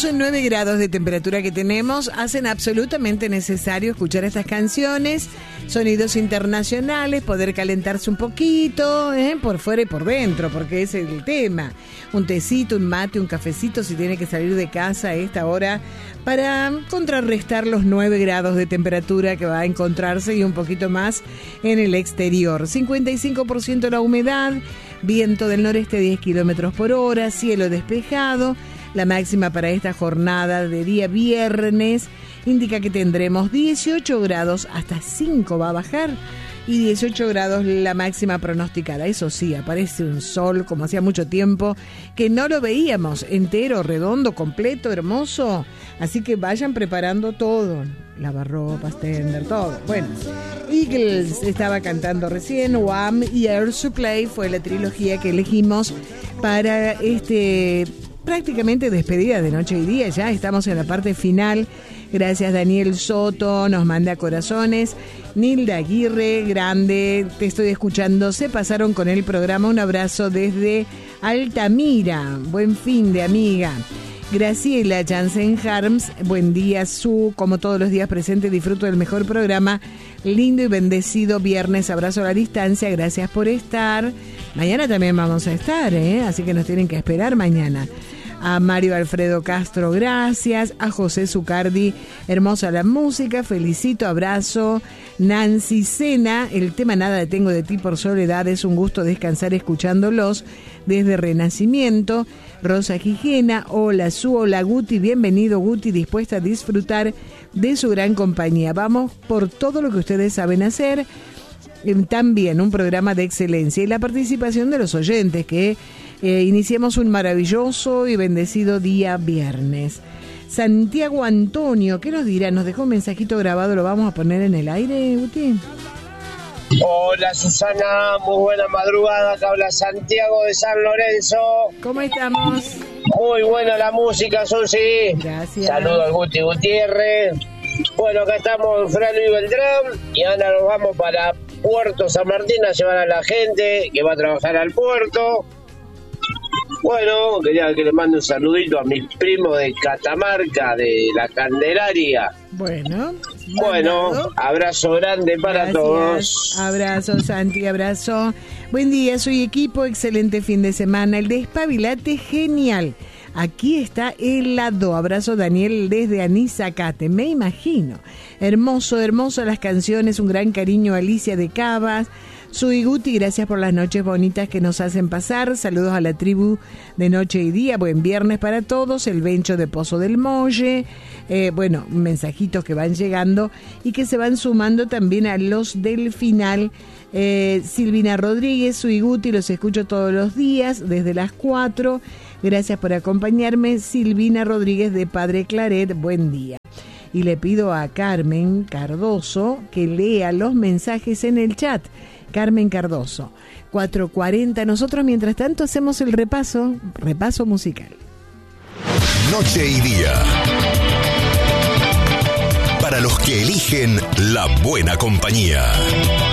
Los 9 grados de temperatura que tenemos hacen absolutamente necesario escuchar estas canciones, sonidos internacionales, poder calentarse un poquito, por fuera y por dentro, porque ese es el tema. Un tecito, un mate, un cafecito si tiene que salir de casa a esta hora para contrarrestar los 9 grados de temperatura que va a encontrarse y un poquito más en el exterior. 55% la humedad, viento del noreste 10 kilómetros por hora, cielo despejado. La máxima para esta jornada de día viernes indica que tendremos 18 grados, hasta 5 va a bajar, y 18 grados la máxima pronosticada. Eso sí, aparece un sol como hacía mucho tiempo que no lo veíamos, entero, redondo, completo, hermoso. Así que vayan preparando todo, lavarropas, tender, todo. Bueno, Eagles estaba cantando recién, Wham y Air Supply fue la trilogía que elegimos para prácticamente despedida de noche y día. Ya estamos en la parte final. Gracias Daniel Soto, nos manda corazones. Nilda Aguirre, grande, te estoy escuchando. Se pasaron con el programa. Un abrazo desde Altamira. Buen fin de amiga. Graciela Jansen Harms, buen día, como todos los días presente, disfruto del mejor programa. Lindo y bendecido viernes, abrazo a la distancia, gracias por estar. Mañana también vamos a estar, así que nos tienen que esperar mañana. A Mario Alfredo Castro, gracias. A José Zucardi, hermosa la música, felicito, abrazo. Nancy Sena, el tema Nada tengo de ti por soledad, es un gusto descansar escuchándolos desde Renacimiento. Rosa Gijena, hola Guti, bienvenido Guti, dispuesta a disfrutar de su gran compañía. Vamos por todo lo que ustedes saben hacer. También un programa de excelencia y la participación de los oyentes que iniciemos un maravilloso y bendecido día viernes. Santiago Antonio, ¿qué nos dirá? Nos dejó un mensajito grabado, lo vamos a poner en el aire, Guti. Hola Susana, muy buena madrugada, acá habla Santiago de San Lorenzo. ¿Cómo estamos? Muy buena la música, Susi. Gracias. Saludos al Guti Gutiérrez. Bueno, acá estamos en Frano y Beltrán y ahora nos vamos para Puerto San Martín a llevar a la gente que va a trabajar al puerto. Bueno, quería que le mande un saludito a mis primos de Catamarca, de la Candelaria. Bueno, abrazo grande para todos. Abrazo, Santi, abrazo. Buen día, soy equipo, excelente fin de semana. El despabilate genial. Aquí está helado. Abrazo Daniel desde Anizacate, me imagino. Hermoso las canciones, un gran cariño a Alicia de Cabas. Soy Guti, gracias por las noches bonitas que nos hacen pasar. Saludos a la tribu de noche y día. Buen viernes para todos. El Bencho de Pozo del Molle. Mensajitos que van llegando y que se van sumando también a los del final. Silvina Rodríguez, soy Guti, los escucho todos los días desde las 4. Gracias por acompañarme. Silvina Rodríguez de Padre Claret, buen día. Y le pido a Carmen Cardoso que lea los mensajes en el chat. Carmen Cardoso, 4:40. Nosotros, mientras tanto, hacemos el repaso musical. Noche y día. Para los que eligen la buena compañía.